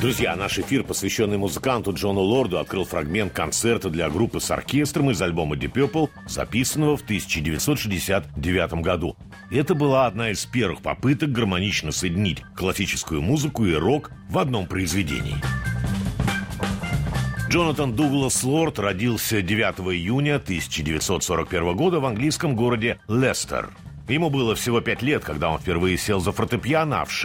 Друзья, наш эфир, посвященный музыканту Джону Лорду, открыл фрагмент концерта для группы с оркестром из альбома Deep Purple, записанного в 1969 году. Это была одна из первых попыток гармонично соединить классическую музыку и рок в одном произведении. Джонатан Дуглас Лорд родился 9 июня 1941 года в английском городе Лестер. Ему было всего 5 лет, когда он впервые сел за фортепиано, а в